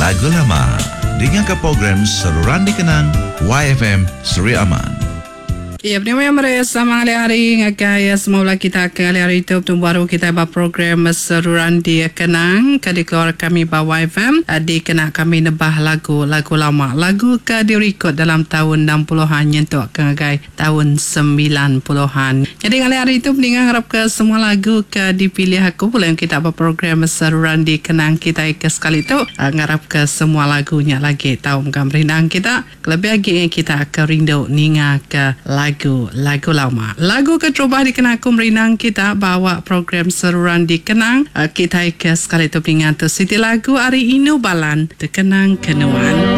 lagu lama. Dengar ke program Saluran Dikenang YFM Seri Aman. Ya, pendengar mereka hari-hari ngakaya semula kita ke hari itu baru kita buat program Saluran Dikenang kadi keluar kami bawa FM dikenang kami nebah lagu lama. Lagu ke direkod dalam tahun 60-an nyentuk ke ngagai tahun 90-an. Jadi hari itu pendengar harap ke semua lagu ke dipilih aku boleh kita buat program Saluran Dikenang kita ke sekali itu ngarap ke semua lagunya lagi tahu gambarindang kita lebih lagi kita ke rindu ninga ke lagu lama. Lagu keterubah dikenang kumrinang kita bawa program Saluran Dikenang kita ke sekali tu pendengar tu Siti lagu Ari Inu Balan Terkenang Kenuan.